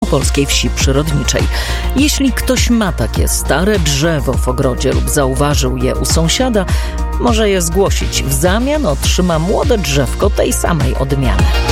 wielkopolskiej wsi przyrodniczej. Jeśli ktoś ma takie stare drzewo w ogrodzie lub zauważył je u sąsiada, może je zgłosić. W zamian otrzyma młode drzewko tej samej odmiany.